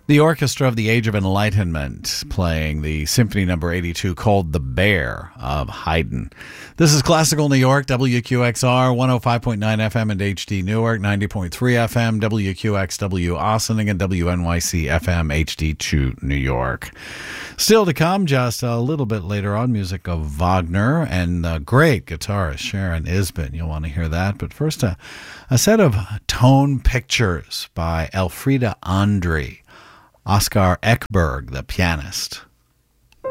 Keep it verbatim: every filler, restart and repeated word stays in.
The Orchestra of the Age of Enlightenment playing the Symphony Number eighty-two called The Bear of Haydn. This is Classical New York, W Q X R, one oh five point nine F M and H D Newark, ninety point three F M, W Q X W Ossining, and W N Y C F M H D two New York. Still to come, just a little bit later on, music of Wagner and the great guitarist Sharon Isbin. You'll want to hear that. But first, a, a set of tone pictures by Elfriede André. Oscar Ekberg, the pianist.